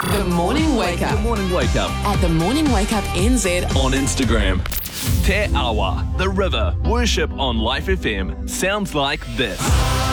The Morning Wake Up Morning Wake Up at The Morning Wake Up NZ. on Instagram. Te Awa, the river, worship on Life FM sounds like this.